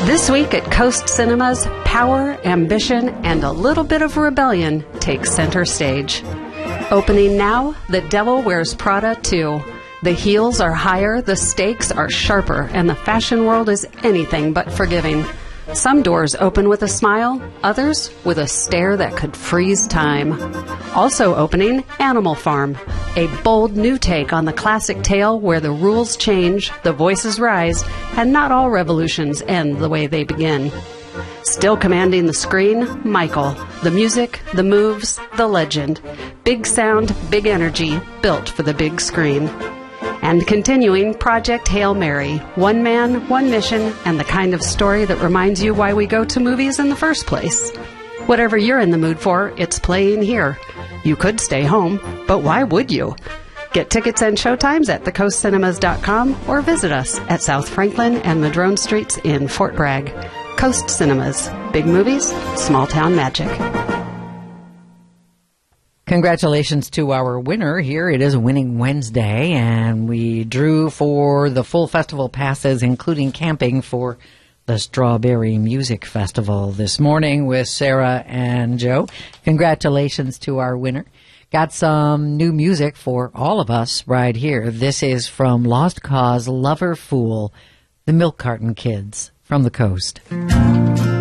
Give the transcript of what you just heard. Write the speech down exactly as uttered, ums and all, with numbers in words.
This week at Coast Cinemas, power, ambition, and a little bit of rebellion take center stage. Opening now, The Devil Wears Prada two. The heels are higher, the stakes are sharper, and the fashion world is anything but forgiving. Some doors open with a smile, others with a stare that could freeze time. Also opening, Animal Farm, a bold new take on the classic tale where the rules change, the voices rise, and not all revolutions end the way they begin. Still commanding the screen, Michael, the music, the moves, the legend. Big sound, big energy, built for the big screen. And continuing, Project Hail Mary, one man, one mission, and the kind of story that reminds you why we go to movies in the first place. Whatever you're in the mood for, it's playing here. You could stay home, but why would you? Get tickets and showtimes at the coast cinemas dot com or visit us at South Franklin and Madrone Streets in Fort Bragg. Coast Cinemas. Big movies, small town magic. Congratulations to our winner here. It is Winning Wednesday, and we drew for the full festival passes, including camping for the Strawberry Music Festival this morning with Sarah and Joe. Congratulations to our winner. Got some new music for all of us right here. This is from Lost Cause, Lover Fool, the Milk Carton Kids from the Coast.